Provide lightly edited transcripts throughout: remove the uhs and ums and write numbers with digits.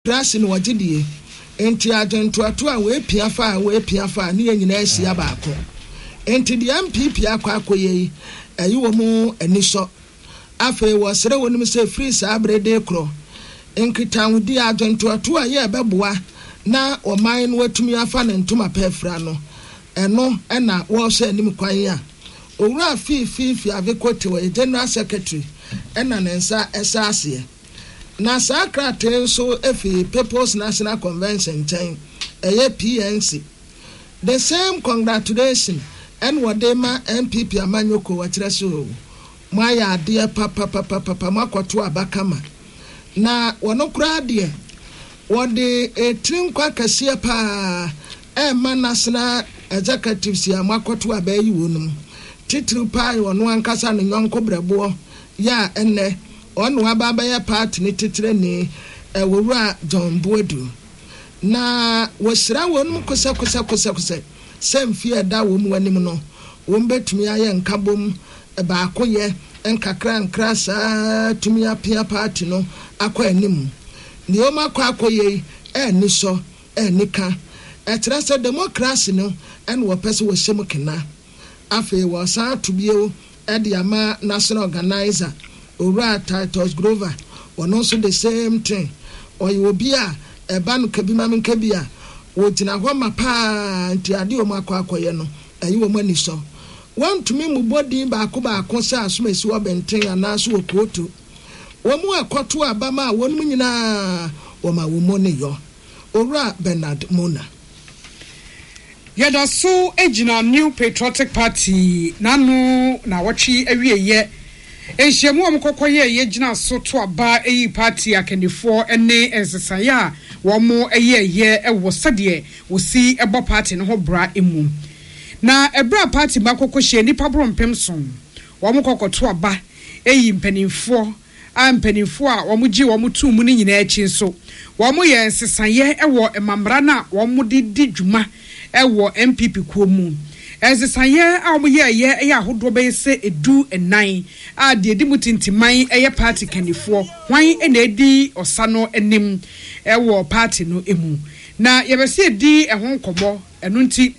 democracy no wagidie enti agentoato a we pia fa ne nyina asia baako enti de MPP akwakoye ayi wo mu aniso afa wo sere wonim se free sa abrede kro enkitan di agentoato a ye beboa na oman no watumi afa ne ntoma pefra no eno na wo se anim kwan a owura fi avekote wo general secretary ena nensa esase na sakrate so efi People's National Convention ten PNC the same congratulation and wadema MPP amanyoko wachira so mwaya ade papa makoto abakama na wonokura de wode trinkwa kase pa national executives ya makoto abayi wonum titiri pa wono ankasa no nyonko brebo ya enne onu ababa ya party ni titire ni ewura John Boadu na wosira wonum kosa semfi eda wo mu anim no wo betumi aye nkabom ba akoye enkakra nkrasa tumi apia party no akwa anim ni o makwa akoye ni so nika etrasa democracy no en wo pese wo hyem kena afi wo sa tubio edi ama national organizer Ora Titus Grover one also the same thing or you will be a ban kabima min kabia wotina ho mapa nti ade o makwakoye no ayi wo mani so want to me mu body ba ko sa asomesi wo benten anaso wo koto wo mu akoto abama wonum nyina wo ma wo moni yo Ora Bernard Mona yada so ejina New Patriotic Party nanu na wachi awieye ehyiamu omkokoye yegina so to aba eyi party akanifo ene ensesaya wo mo eyeye ewo sade wo si ebo party no ho bra emu na ebra party makoko hye nipa brompem so wo mo kokoto aba eyi mpanimfo a wo mo gi wo mo tu mu ni nyina achi so wo mo ye ensesaya ewo emamra na wo mo di dwuma ewo MPP ko mu Ezisaye a omoye ye ahodo be se edu enan a de edi mutintiman eye party kanifo hwan na edi osano enim ewo party no emu na ye be se edi ehon kobo enu nti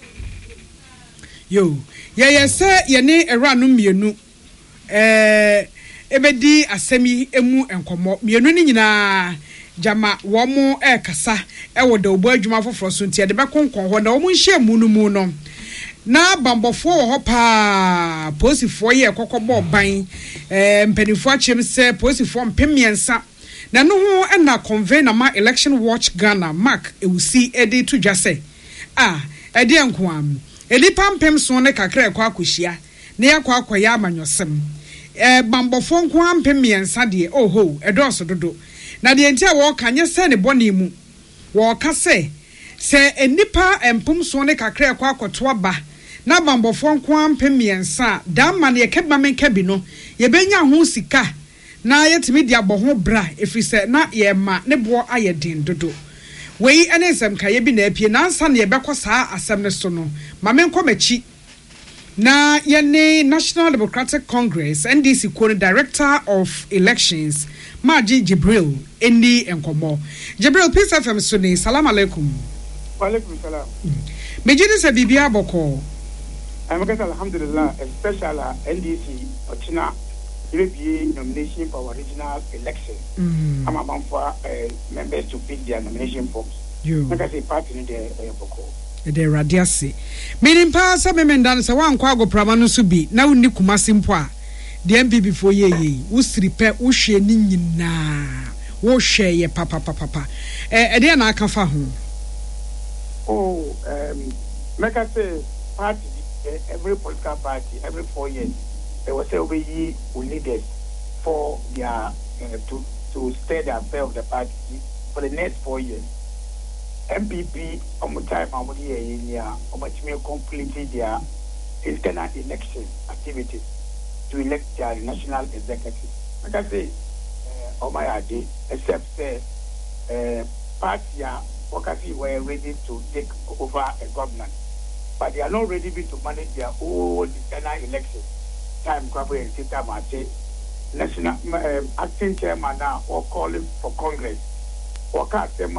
yo ye se ye ne eranu mienu ebedi asemi emu enkomo mienu ni nyina jama wo mo kasa ewo da obo adwuma foforo so nti de be konkon ho na wo mo nhye mu no na bambofo wo ho pa posifo ye kokobo ban mpanifo achem se posifo mpemiensa na no ho na convener ma election watch Ghana mark ewusi edi tudwase edi enkoam elipa mpem so ne kakra ekwa akohia ne yakwa akoya amanyosem bambofo nko mpemiensa de oho edoso dodo na de enti a wo kanye se ne boni mu wo ka se enipa empum so ne kakra ekwa akoto aba na bambofo nko ampemiensa da ma ne yekeba menkebi no yebenya ho sika na yetimi dia bo ho bra efise na ye ma ne bo ayedin dodo wei enesem ka ye bi na apie na ansa ne yebekọ saa asem ne so no ma menko machi na ye ne National Democratic Congress NDC ko Director of Elections Maji Jibril endi enkomo Jibril Peace FM so ni salam alaikum. Wa alaikum salam. Mejidi se bibia boko I'm going to alhamdulillah, especially NDC Ochina UAPA nomination for original election. I'm about for members to pick their nomination forms. Like I say, party in the boko. The radiasi. Meaning pass a memendans a one quago pramano subi, now Nikuma Simpoa. The MP before ye, Usripe, Ushe Nina, Woshe ye papa. Then I can find. Oh, like I say, party. Every political party, every 4 years, they will say we leaders for their to stay the affair of the party for the next 4 years. MPP on time completed their internal election activities to elect their national executive. Like I say, on my idea, except party workers were ready to take over a government. But they are not ready to manage their own internal election. Time Kwabwe and Sita Mate, national acting chairman now, or calling for Congress, or